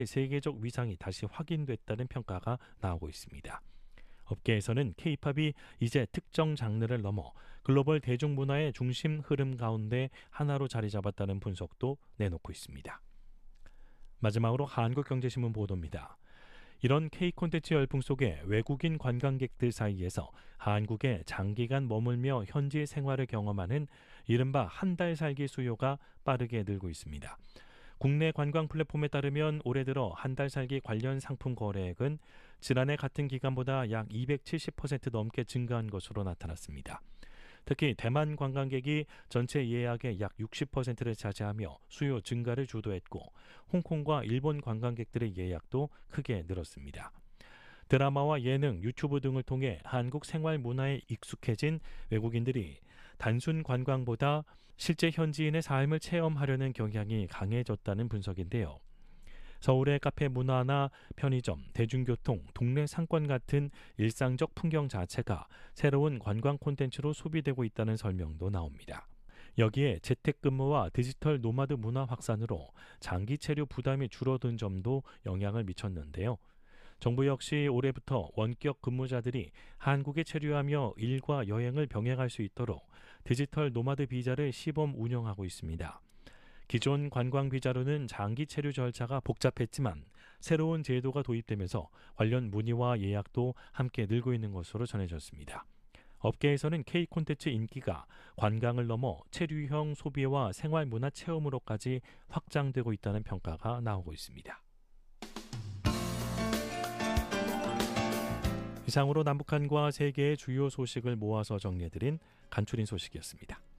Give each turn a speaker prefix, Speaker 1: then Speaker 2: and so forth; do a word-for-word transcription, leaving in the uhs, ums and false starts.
Speaker 1: 세계적 위상이 다시 확인됐다는 평가가 나오고 있습니다. 업계에서는 케이팝이 이제 특정 장르를 넘어 글로벌 대중문화의 중심 흐름 가운데 하나로 자리 잡았다는 분석도 내놓고 있습니다. 마지막으로 한국경제신문 보도입니다. 이런 K 콘텐츠 열풍 속에 외국인 관광객들 사이에서 한국에 장기간 머물며 현지 생활을 경험하는 이른바 한 달 살기 수요가 빠르게 늘고 있습니다. 국내 관광 플랫폼에 따르면 올해 들어 한 달 살기 관련 상품 거래액은 지난해 같은 기간보다 약 이백칠십 퍼센트 넘게 증가한 것으로 나타났습니다. 특히 대만 관광객이 전체 예약의 약 육십 퍼센트를 차지하며 수요 증가를 주도했고 홍콩과 일본 관광객들의 예약도 크게 늘었습니다. 드라마와 예능, 유튜브 등을 통해 한국 생활 문화에 익숙해진 외국인들이 단순 관광보다 실제 현지인의 삶을 체험하려는 경향이 강해졌다는 분석인데요. 서울의 카페 문화나 편의점, 대중교통, 동네 상권 같은 일상적 풍경 자체가 새로운 관광 콘텐츠로 소비되고 있다는 설명도 나옵니다. 여기에 재택근무와 디지털 노마드 문화 확산으로 장기 체류 부담이 줄어든 점도 영향을 미쳤는데요. 정부 역시 올해부터 원격 근무자들이 한국에 체류하며 일과 여행을 병행할 수 있도록 디지털 노마드 비자를 시범 운영하고 있습니다. 기존 관광 비자로는 장기 체류 절차가 복잡했지만 새로운 제도가 도입되면서 관련 문의와 예약도 함께 늘고 있는 것으로 전해졌습니다. 업계에서는 K 콘텐츠 인기가 관광을 넘어 체류형 소비와 생활 문화 체험으로까지 확장되고 있다는 평가가 나오고 있습니다. 이상으로 남북한과 세계의 주요 소식을 모아서 정리해드린 간추린 소식이었습니다.